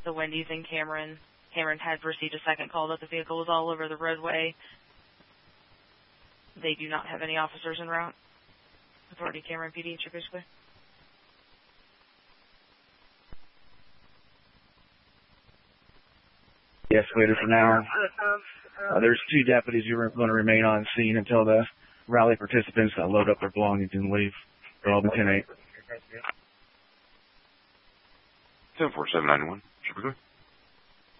the Wendy's in Cameron. Cameron had received a second call that the vehicle was all over the roadway. They do not have any officers en route. Authority Cameron PD, it's your basically. The escalator for now. There's 2 deputies who are going to remain on scene until the rally participants load up their belongings and leave. They're all in 10-8. 74791.